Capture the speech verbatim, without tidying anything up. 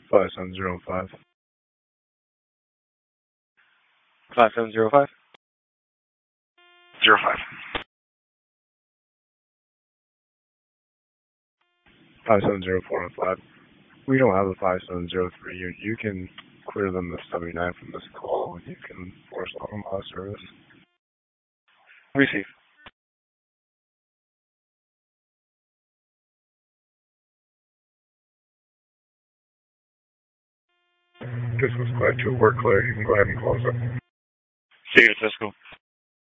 five seven zero five. five seven zero five. Zero five. Five seven zero four one five. We don't have a five seven zero three. You you can clear them the seventy nine from this call. You can force on loss service. Receive. This was glad to work clear. You can go ahead and close it. See you, Cisco.